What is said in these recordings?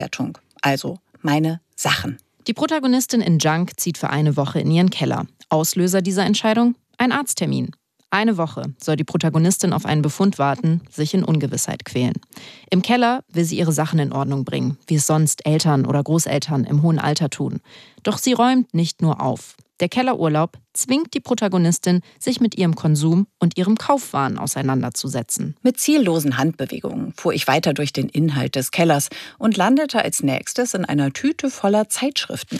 Wertung, also meine Sachen. Die Protagonistin in Junk zieht für eine Woche in ihren Keller. Auslöser dieser Entscheidung? Ein Arzttermin. Eine Woche soll die Protagonistin auf einen Befund warten, sich in Ungewissheit quälen. Im Keller will sie ihre Sachen in Ordnung bringen, wie es sonst Eltern oder Großeltern im hohen Alter tun. Doch sie räumt nicht nur auf. Der Kellerurlaub zwingt die Protagonistin, sich mit ihrem Konsum und ihrem Kaufwahn auseinanderzusetzen. Mit ziellosen Handbewegungen fuhr ich weiter durch den Inhalt des Kellers und landete als nächstes in einer Tüte voller Zeitschriften.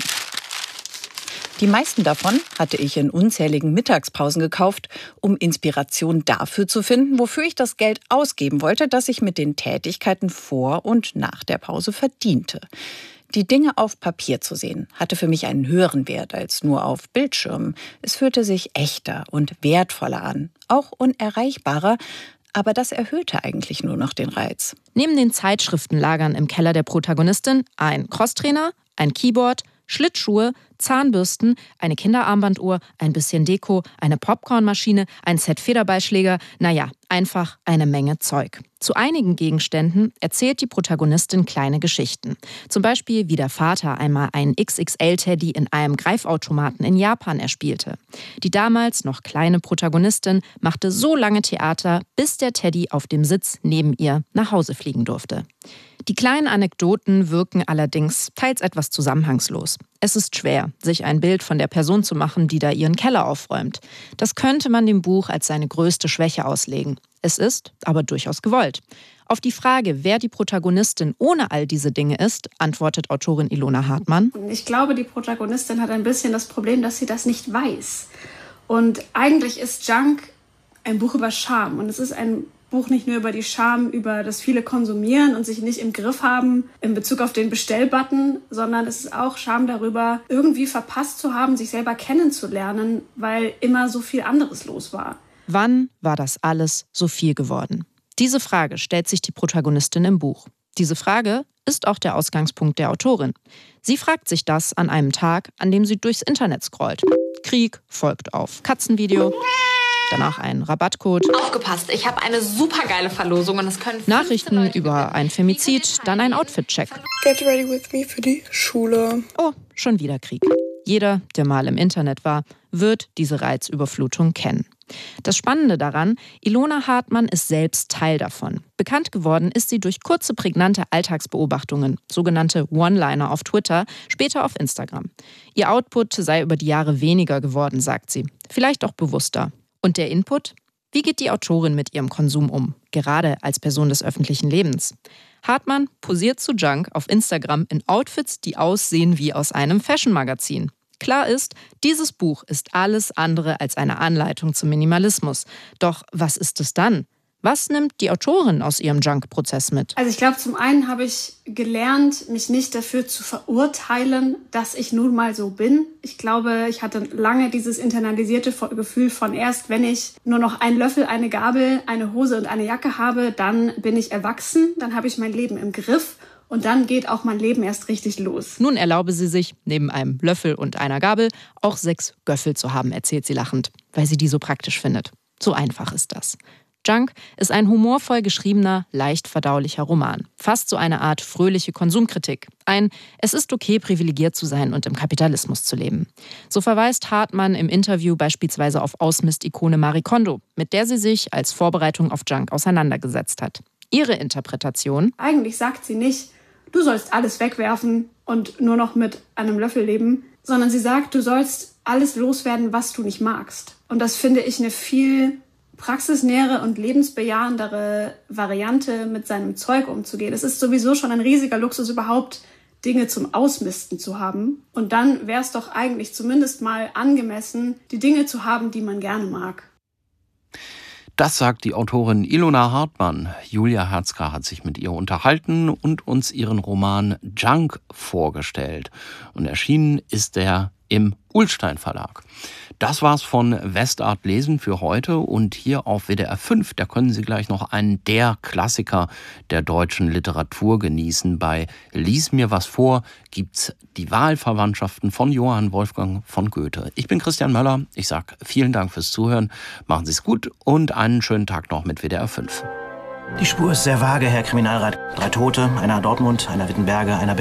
Die meisten davon hatte ich in unzähligen Mittagspausen gekauft, um Inspiration dafür zu finden, wofür ich das Geld ausgeben wollte, das ich mit den Tätigkeiten vor und nach der Pause verdiente. Die Dinge auf Papier zu sehen, hatte für mich einen höheren Wert als nur auf Bildschirmen. Es fühlte sich echter und wertvoller an, auch unerreichbarer, aber das erhöhte eigentlich nur noch den Reiz. Neben den Zeitschriften lagern im Keller der Protagonistin ein Crosstrainer, ein Keyboard, Schlittschuhe, Zahnbürsten, eine Kinderarmbanduhr, ein bisschen Deko, eine Popcornmaschine, ein Set Federballschläger, einfach eine Menge Zeug. Zu einigen Gegenständen erzählt die Protagonistin kleine Geschichten. Zum Beispiel, wie der Vater einmal einen XXL-Teddy in einem Greifautomaten in Japan erspielte. Die damals noch kleine Protagonistin machte so lange Theater, bis der Teddy auf dem Sitz neben ihr nach Hause fliegen durfte. Die kleinen Anekdoten wirken allerdings teils etwas zusammenhangslos. Es ist schwer, sich ein Bild von der Person zu machen, die da ihren Keller aufräumt. Das könnte man dem Buch als seine größte Schwäche auslegen. Es ist aber durchaus gewollt. Auf die Frage, wer die Protagonistin ohne all diese Dinge ist, antwortet Autorin Ilona Hartmann. Ich glaube, die Protagonistin hat ein bisschen das Problem, dass sie das nicht weiß. Und eigentlich ist Junk ein Buch über Scham. Und es ist ein Buch nicht nur über die Scham, über das viele konsumieren und sich nicht im Griff haben in Bezug auf den Bestellbutton, sondern es ist auch Scham darüber, irgendwie verpasst zu haben, sich selber kennenzulernen, weil immer so viel anderes los war. Wann war das alles so viel geworden? Diese Frage stellt sich die Protagonistin im Buch. Diese Frage ist auch der Ausgangspunkt der Autorin. Sie fragt sich das an einem Tag, an dem sie durchs Internet scrollt. Krieg folgt auf Katzenvideo. Danach ein Rabattcode. Aufgepasst, ich habe eine supergeile Verlosung und es können Nachrichten über ein Femizid, dann ein Outfit-Check. Get ready with me für die Schule. Oh, schon wieder Krieg. Jeder, der mal im Internet war, wird diese Reizüberflutung kennen. Das Spannende daran, Ilona Hartmann ist selbst Teil davon. Bekannt geworden ist sie durch kurze, prägnante Alltagsbeobachtungen, sogenannte One-Liner auf Twitter, später auf Instagram. Ihr Output sei über die Jahre weniger geworden, sagt sie. Vielleicht auch bewusster. Und der Input? Wie geht die Autorin mit ihrem Konsum um, gerade als Person des öffentlichen Lebens? Hartmann posiert zu Junk auf Instagram in Outfits, die aussehen wie aus einem Fashion-Magazin. Klar ist, dieses Buch ist alles andere als eine Anleitung zum Minimalismus. Doch was ist es dann? Was nimmt die Autorin aus ihrem Junk-Prozess mit? Also ich glaube, zum einen habe ich gelernt, mich nicht dafür zu verurteilen, dass ich nun mal so bin. Ich glaube, ich hatte lange dieses internalisierte Gefühl von erst, wenn ich nur noch einen Löffel, eine Gabel, eine Hose und eine Jacke habe, dann bin ich erwachsen, dann habe ich mein Leben im Griff. Und dann geht auch mein Leben erst richtig los. Nun erlaube sie sich, neben einem Löffel und einer Gabel auch 6 Göffel zu haben, erzählt sie lachend, weil sie die so praktisch findet. So einfach ist das. Junk ist ein humorvoll geschriebener, leicht verdaulicher Roman. Fast so eine Art fröhliche Konsumkritik. Es ist okay, privilegiert zu sein und im Kapitalismus zu leben. So verweist Hartmann im Interview beispielsweise auf Ausmist-Ikone Marie Kondo, mit der sie sich als Vorbereitung auf Junk auseinandergesetzt hat. Ihre Interpretation? Eigentlich sagt sie nicht, du sollst alles wegwerfen und nur noch mit einem Löffel leben, sondern sie sagt, du sollst alles loswerden, was du nicht magst. Und das finde ich eine viel praxisnähere und lebensbejahendere Variante, mit seinem Zeug umzugehen. Es ist sowieso schon ein riesiger Luxus, überhaupt Dinge zum Ausmisten zu haben. Und dann wäre es doch eigentlich zumindest mal angemessen, die Dinge zu haben, die man gerne mag. Das sagt die Autorin Ilona Hartmann. Julia Herzka hat sich mit ihr unterhalten und uns ihren Roman Junk vorgestellt. Und erschienen ist er im Ullstein Verlag. Das war's von Westart Lesen für heute und hier auf WDR 5, da können Sie gleich noch einen der Klassiker der deutschen Literatur genießen. Bei Lies mir was vor gibt's die Wahlverwandtschaften von Johann Wolfgang von Goethe. Ich bin Christian Möller, ich sag vielen Dank fürs Zuhören, machen Sie es gut und einen schönen Tag noch mit WDR 5. Die Spur ist sehr vage, Herr Kriminalrat. 3 Tote, einer Dortmund, einer Wittenberge, einer